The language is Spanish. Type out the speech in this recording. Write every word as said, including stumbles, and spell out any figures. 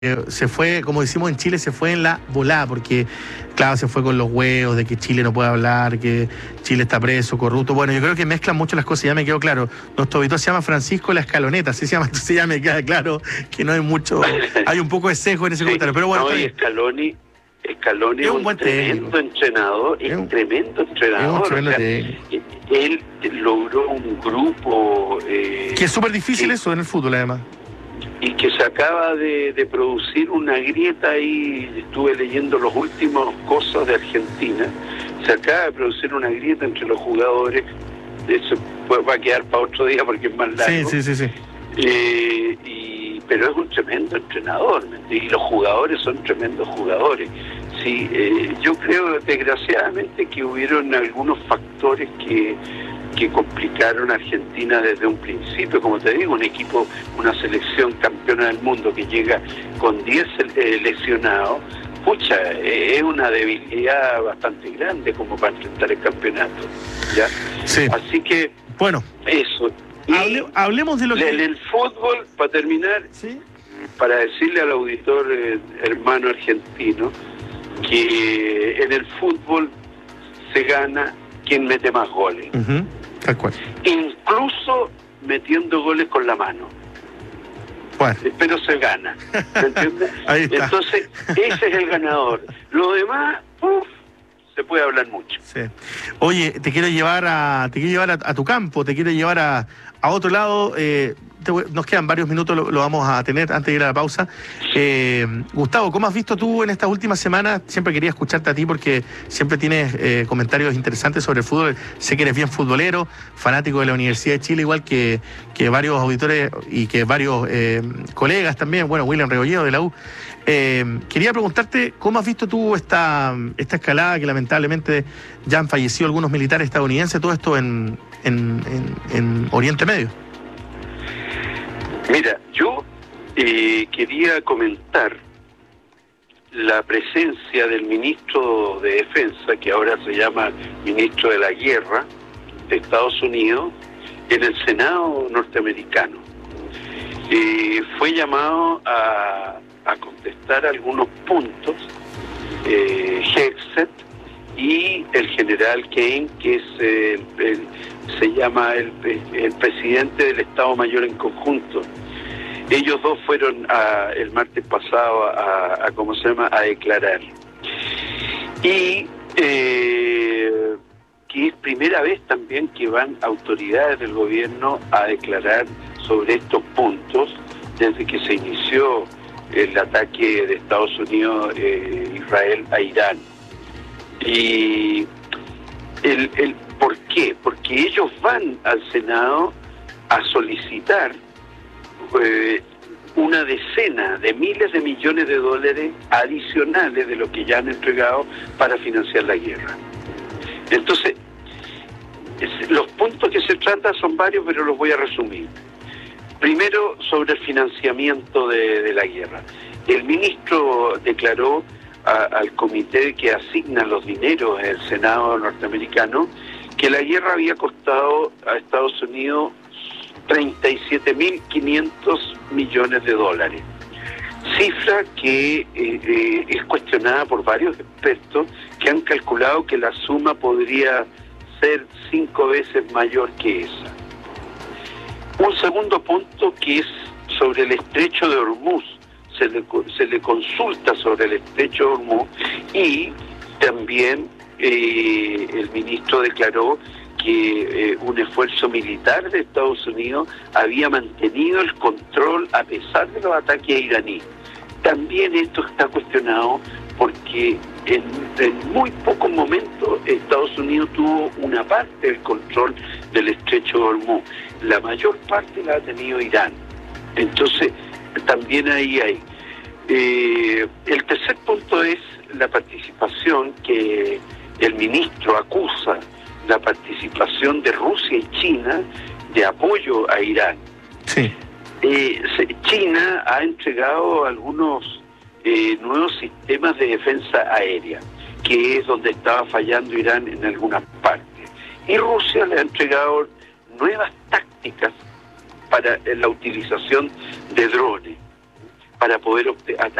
Eh, se fue, como decimos en Chile, se fue en la volada, porque, claro, se fue con los huevos de que Chile no puede hablar, que Chile está preso, corrupto. Bueno, yo creo que mezclan mucho las cosas, ya me quedó claro. Nuestro auditor se llama Francisco La Escaloneta, así se llama, entonces ya me queda claro que no hay mucho, hay un poco de sesgo en ese sí, comentario. Pero bueno, no, y Scaloni, Scaloni es un, un buen tremendo técnico. entrenador, es un tremendo entrenador. Es un tremendo o sea, él logró un grupo... Eh, que es súper difícil que, eso en el fútbol, además. Y que se acaba de, de producir una grieta ahí, estuve leyendo los últimos cosas de Argentina, se acaba de producir una grieta entre los jugadores, eso pues va a quedar para otro día porque es más largo. Sí, sí, sí, sí. Eh, y, pero es un tremendo entrenador, y los jugadores son tremendos jugadores. Sí, eh, yo creo desgraciadamente que hubieron algunos factores que que complicaron a Argentina desde un principio, como te digo, un equipo, una selección campeona del mundo que llega con diez eh, lesionados, pucha, eh, es una debilidad bastante grande como para enfrentar el campeonato, ¿ya? Sí. Así que, bueno, eso. Y hable, hablemos de lo que... En el fútbol, para terminar, ¿sí? Para decirle al auditor eh, hermano argentino que en el fútbol se gana quien mete más goles. Uh-huh. Tal cual. Incluso metiendo goles con la mano. Bueno. Pero se gana. ¿Me entiendes? Ahí está. Entonces, ese es el ganador. Lo demás, uff, se puede hablar mucho. Sí. Oye, te quiero llevar a, te quiero llevar a, a tu campo, te quiero llevar a, a otro lado. Eh, te voy, nos quedan varios minutos, lo, lo vamos a tener antes de ir a la pausa. Eh, Gustavo, ¿cómo has visto tú en estas últimas semanas? Siempre quería escucharte a ti porque siempre tienes eh, comentarios interesantes sobre el fútbol. Sé que eres bien futbolero, fanático de la Universidad de Chile, igual que, que varios auditores y que varios eh, colegas también. Bueno, William Rebolledo de la U. Eh, quería preguntarte, ¿cómo has visto tú esta, esta escalada que lamentablemente ya han fallecido algunos militares estadounidenses, todo esto en, en, en, en Oriente Medio? Mira, yo eh, quería comentar la presencia del ministro de Defensa, que ahora se llama ministro de la Guerra de Estados Unidos, en el Senado norteamericano. Eh, fue llamado a, a contestar algunos puntos, eh, Hegseth y el general Kane, que es el, el, se llama el, el presidente del Estado Mayor en conjunto. Ellos dos fueron a, el martes pasado a, a, ¿cómo se llama?, a declarar. Y eh, que es primera vez también que van autoridades del gobierno a declarar sobre estos puntos desde que se inició el ataque de Estados Unidos, eh, Israel a Irán. Y el, el ¿por qué? Porque ellos van al Senado a solicitar eh, una decena de miles de millones de dólares adicionales de lo que ya han entregado para financiar la guerra. Entonces, es, los puntos que se tratan son varios, pero los voy a resumir. Primero, sobre el financiamiento de, de la guerra. El ministro declaró a, al comité que asigna los dineros en el Senado norteamericano que la guerra había costado a Estados Unidos treinta y siete mil quinientos millones de dólares. Cifra que eh, eh, es cuestionada por varios expertos que han calculado que la suma podría ser cinco veces mayor que esa. Un segundo punto que es sobre el estrecho de Hormuz. Se le, se le consulta sobre el estrecho de Hormuz y también eh, el ministro declaró que eh, un esfuerzo militar de Estados Unidos había mantenido el control a pesar de los ataques iraníes. También esto está cuestionado porque en, en muy pocos momentos Estados Unidos tuvo una parte del control del estrecho de Hormuz. La mayor parte la ha tenido Irán. Entonces, también ahí hay. Eh, el tercer punto es la participación que el ministro acusa, la participación de Rusia y China de apoyo a Irán. Sí. Eh, China ha entregado algunos eh, nuevos sistemas de defensa aérea, que es donde estaba fallando Irán en algunas partes. Y Rusia le ha entregado nuevas tácticas para la utilización de drones. para poder obte-